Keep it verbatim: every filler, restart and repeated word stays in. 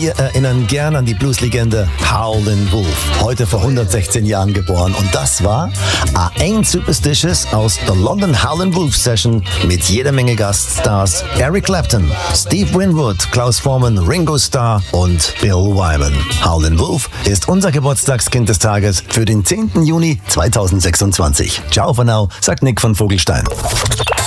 Wir erinnern gern an die Blueslegende Howlin' Wolf, heute vor hundertsechzehn Jahren geboren. Und das war I Ain't Superstitious aus der London Howlin' Wolf Session mit jeder Menge Gaststars: Eric Clapton, Steve Winwood, Klaus Voormann, Ringo Starr und Bill Wyman. Howlin' Wolf ist unser Geburtstagskind des Tages für den zehnten Juni zweitausendsechsundzwanzig. Ciao for now, sagt Nick von Vogelstein.